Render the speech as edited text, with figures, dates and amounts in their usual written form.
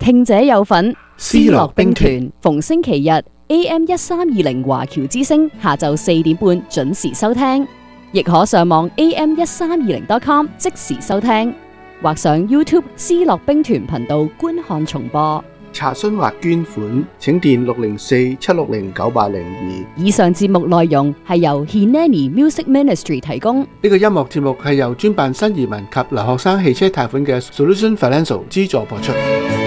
聽者有份， 思樂兵團逢星期日 AM1320華僑之聲下晝4點半準時收聽，亦可上網 am1320.com 即時收聽，或上 YouTube 思樂兵團頻道觀看重播。 查詢或捐款請電604-760-9802。 以上節目內容係由 Hineni Music Ministry 提供。 呢個音樂節目係由專辦新移民及留學生汽車貸款嘅 Solution Financial 資助播出。